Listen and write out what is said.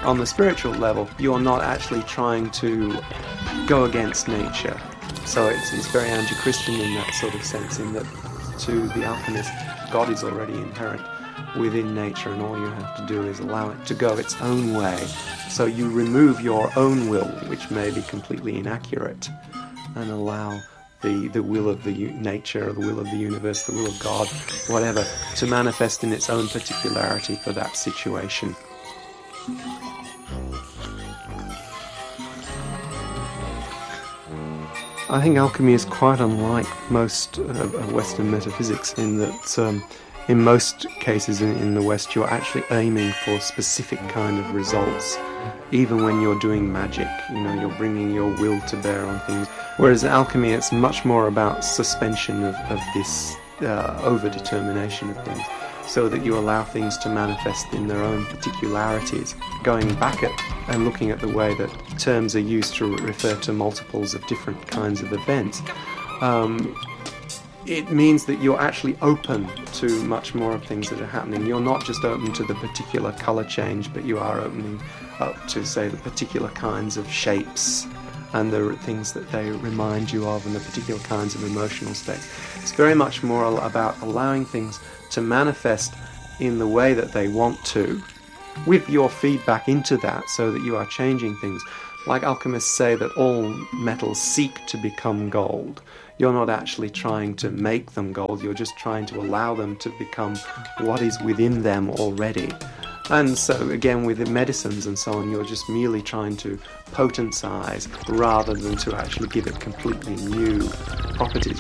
On the spiritual level, you're not actually trying to go against nature. So it's very anti-Christian in that sort of sense, in that to the alchemist, God is already inherent within nature, and all you have to do is allow it to go its own way. So you remove your own will, which may be completely inaccurate, and allow the will of the nature, the will of the universe, the will of God, whatever, to manifest in its own particularity for that situation. I think alchemy is quite unlike most Western metaphysics in that in most cases in the West you're actually aiming for specific kind of results. Even when you're doing magic, you're bringing your will to bear on things. Whereas alchemy, it's much more about suspension of this over-determination of things, so that you allow things to manifest in their own particularities. Going back and looking at the way that terms are used to refer to multiples of different kinds of events, it means that you're actually open to much more of things that are happening. You're not just open to the particular colour change, but you are opening up to, say, the particular kinds of shapes and the things that they remind you of, and the particular kinds of emotional states. It's very much more about allowing things to manifest in the way that they want to, with your feedback into that, so that you are changing things. Like alchemists say that all metals seek to become gold. You're not actually trying to make them gold, you're just trying to allow them to become what is within them already. And so again, with the medicines and so on, you're just merely trying to potentize rather than to actually give it completely new properties.